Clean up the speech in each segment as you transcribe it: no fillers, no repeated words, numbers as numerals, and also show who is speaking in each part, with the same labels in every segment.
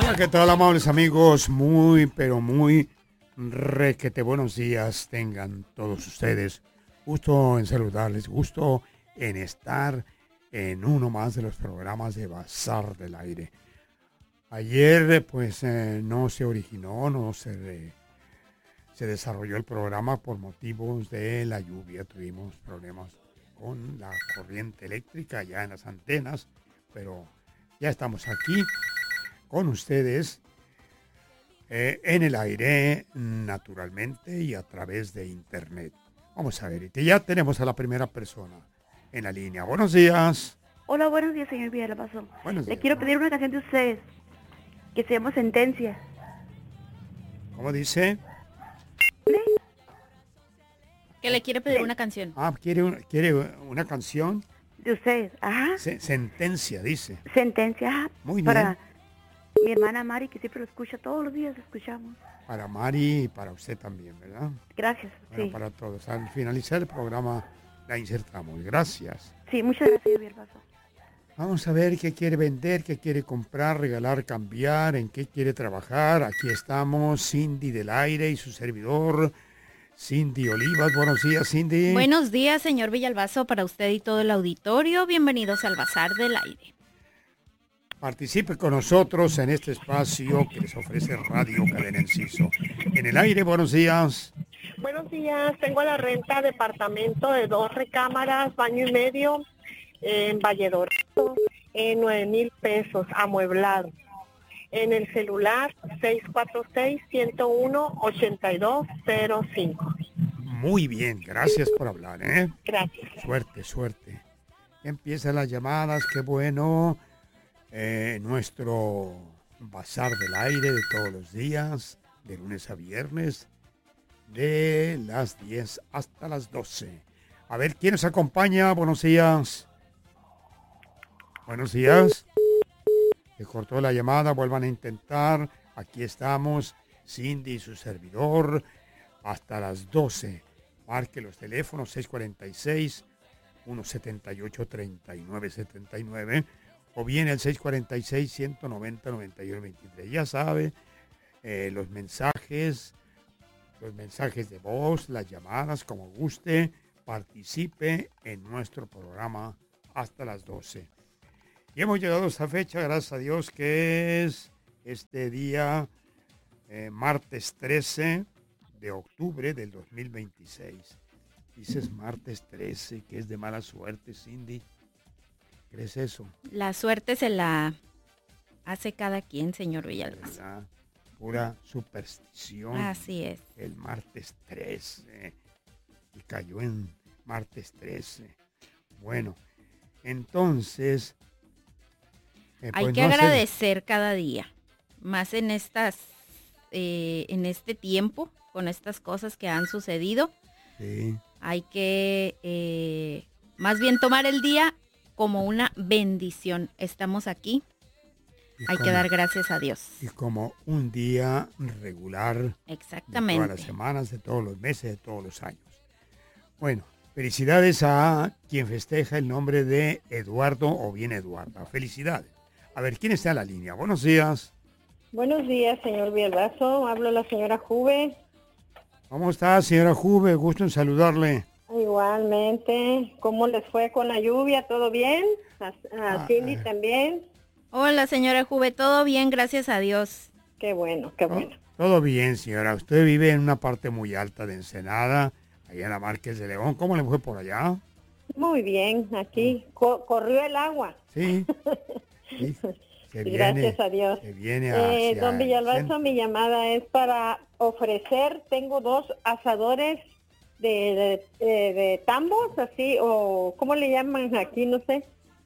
Speaker 1: Hola, ¿qué tal, amables amigos? Muy, pero muy requete buenos días tengan todos ustedes. Gusto en saludarles, gusto en estar en uno más de los programas de Bazar del Aire. Ayer, pues, no se originó, se desarrolló el programa por motivos de la lluvia. Tuvimos problemas con la corriente eléctrica ya en las antenas, pero ya estamos aquí con ustedes en el aire, naturalmente, y a través de internet. Vamos a ver, y ya tenemos a la primera persona en la línea. Buenos días.
Speaker 2: Hola, buenos días, señor Villalbazo.
Speaker 1: Buenos
Speaker 2: Le
Speaker 1: días.
Speaker 2: quiero pedir una canción de ustedes, que se llama Sentencia.
Speaker 1: ¿Cómo dice?
Speaker 3: Que le quiere pedir una canción.
Speaker 1: ¿Quiere una canción?
Speaker 2: De ustedes, ajá.
Speaker 1: Sentencia, dice.
Speaker 2: Sentencia, ajá.
Speaker 1: Muy bien.
Speaker 2: Para mi hermana Mari, que siempre lo escucha, todos los días lo escuchamos.
Speaker 1: Para Mari y para usted también, ¿verdad?
Speaker 2: Gracias,
Speaker 1: Bueno,
Speaker 2: sí.
Speaker 1: para todos. Al finalizar el programa la insertamos. Gracias.
Speaker 2: Sí, muchas gracias, señor Villalbazo.
Speaker 1: Vamos a ver qué quiere vender, qué quiere comprar, regalar, cambiar, en qué quiere trabajar. Aquí estamos, Cindy del Aire y su servidor, Cindy Olivas. Buenos días, Cindy.
Speaker 3: Buenos días, señor Villalbazo, para usted y todo el auditorio. Bienvenidos al Bazar del Aire.
Speaker 1: Participe con nosotros en este espacio que les ofrece Radio Cadena Enciso. En el aire, buenos días.
Speaker 4: Buenos días, tengo a la renta departamento de 2 recámaras, baño y medio en Valledorado, en 9,000 pesos, amueblado. En el celular 646-101-8205.
Speaker 1: Muy bien, gracias por hablar, ¿eh?
Speaker 4: Gracias.
Speaker 1: Suerte. Empiezan las llamadas, qué bueno. Nuestro Bazar del Aire de todos los días, de lunes a viernes, de las 10 hasta las 12. A ver, ¿quién nos acompaña? Buenos días. Buenos días. Se cortó la llamada, vuelvan a intentar. Aquí estamos, Cindy y su servidor, hasta las 12. Marque los teléfonos 646-178-3979 o bien el 646-190-9123. Ya sabe, los mensajes de voz, las llamadas, como guste, participe en nuestro programa hasta las 12. Y hemos llegado a esta fecha, gracias a Dios, que es este día, martes 13 de octubre del 2026. Dices martes 13, que es de mala suerte, Cindy. ¿Crees eso?
Speaker 3: La suerte se la hace cada quien, señor Villalbazo.
Speaker 1: Pura superstición.
Speaker 3: Así es.
Speaker 1: El martes 13. Y cayó en martes 13. Bueno, entonces...
Speaker 3: hay que agradecer cada día. Más en en este tiempo, con estas cosas que han sucedido.
Speaker 1: Sí.
Speaker 3: Hay que más bien tomar el día como una bendición. Estamos aquí. Hay que dar gracias a Dios.
Speaker 1: Y como un día regular.
Speaker 3: Exactamente.
Speaker 1: De todas las semanas, de todos los meses, de todos los años. Bueno, felicidades a quien festeja el nombre de Eduardo o bien Eduarda. Felicidades. A ver, ¿quién está en la línea? Buenos días.
Speaker 4: Buenos días, señor Villalbazo. Hablo la señora Juve.
Speaker 1: ¿Cómo está, señora Juve? Gusto en saludarle.
Speaker 4: Igualmente. ¿Cómo les fue con la lluvia? ¿Todo bien? A Cindy también.
Speaker 3: Hola, señora Juve. ¿Todo bien? Gracias a Dios.
Speaker 4: Qué bueno, qué bueno.
Speaker 1: Todo bien, señora. Usted vive en una parte muy alta de Ensenada, allá en la Márquez de León. ¿Cómo le fue por allá?
Speaker 4: Muy bien. Aquí corrió el agua.
Speaker 1: Sí. Sí.
Speaker 4: Gracias a Dios. Don Villalbazo, mi llamada es para ofrecer, tengo 2 asadores de tambos, así, o ¿cómo le llaman aquí? No sé.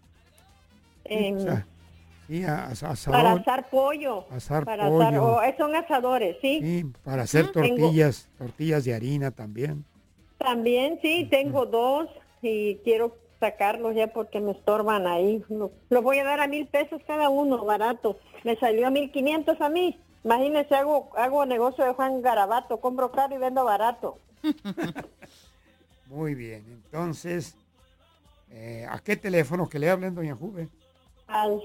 Speaker 1: Sí, asador,
Speaker 4: para asar pollo. Son asadores, ¿sí?
Speaker 1: Sí, para hacer tortillas, tortillas de harina también.
Speaker 4: También, sí, tengo 2 y quiero sacarlos ya porque me estorban ahí. Los voy a dar a 1,000 pesos cada uno, barato. Me salió a 1,500 a mí. Imagínese, hago negocio de Juan Garabato, compro caro y vendo barato.
Speaker 1: Muy bien, entonces, ¿a qué teléfono que le hablen, doña Juve?
Speaker 4: Al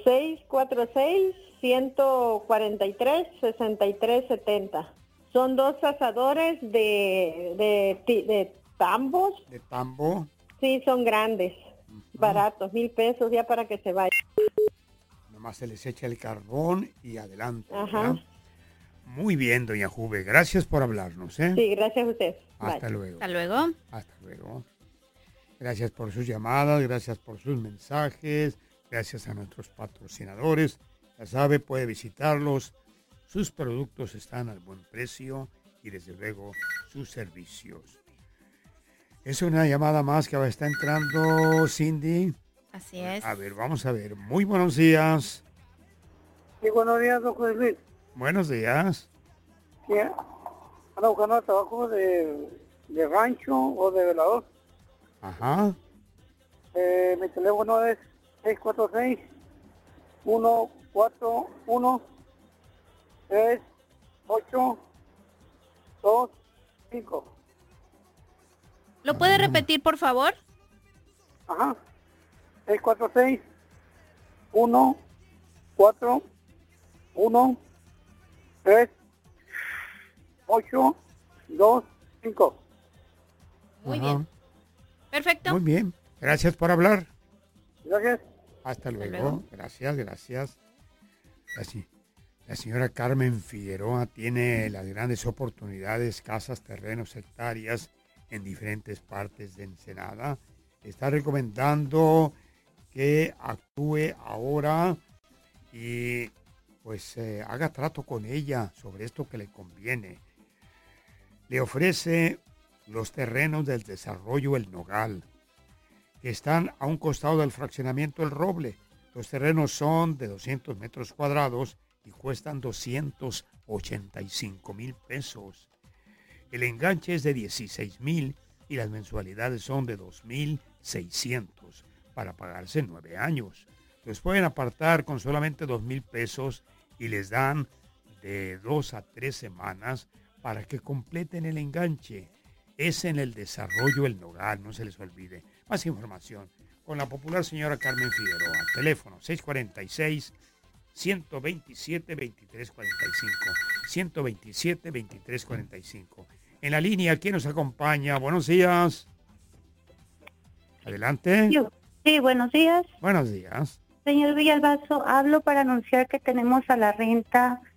Speaker 4: 646-143-6370. Son 2 asadores de tambos.
Speaker 1: ¿De tambo?
Speaker 4: Sí, son grandes, baratos, 1,000 pesos ya para que se vaya.
Speaker 1: Nomás se les echa el carbón y adelante.
Speaker 4: Ajá.
Speaker 1: ¿Verdad? Muy bien, doña Juve. Gracias por hablarnos, ¿eh?
Speaker 4: Sí, gracias a usted.
Speaker 1: Hasta
Speaker 4: Bye.
Speaker 1: luego.
Speaker 3: Hasta luego.
Speaker 1: Hasta luego. Gracias por sus llamadas, gracias por sus mensajes, gracias a nuestros patrocinadores. Ya sabe, puede visitarlos. Sus productos están al buen precio y desde luego sus servicios. Es una llamada más que está entrando, Cindy.
Speaker 3: Así es.
Speaker 1: A ver, vamos a ver. Muy buenos días.
Speaker 5: Sí, buenos días, don José Luis.
Speaker 1: Buenos días.
Speaker 5: Sí, ando buscando trabajo de rancho o de velador.
Speaker 1: Ajá.
Speaker 5: Mi teléfono es 646-141-3825.
Speaker 3: ¿Lo puede repetir, por favor?
Speaker 5: Ajá. 646-141-3825.
Speaker 3: Muy
Speaker 1: Ajá.
Speaker 3: bien. Perfecto.
Speaker 1: Muy bien. Gracias por hablar.
Speaker 5: Gracias.
Speaker 1: Hasta luego.
Speaker 3: luego.
Speaker 1: Gracias, gracias. La señora Carmen Figueroa tiene las grandes oportunidades, casas, terrenos, hectáreas en diferentes partes de Ensenada. Está recomendando que actúe ahora y pues haga trato con ella sobre esto que le conviene. Le ofrece los terrenos del desarrollo El Nogal, que están a un costado del fraccionamiento El Roble. Los terrenos son de 200 metros cuadrados y cuestan 285,000 pesos. El enganche es de 16,000 y las mensualidades son de 2,600 para pagarse en 9 años. Los pueden apartar con solamente 2,000 pesos y les dan de 2 a 3 semanas para que completen el enganche. Es en el desarrollo El Nogal, no se les olvide. Más información con la popular señora Carmen Figueroa. Teléfono 646-127-2345. 127-2345. En la línea, ¿quién nos acompaña? Buenos días. Adelante.
Speaker 2: Sí, buenos días.
Speaker 1: Buenos días.
Speaker 2: Señor Villalbazo, hablo para anunciar que tenemos a la renta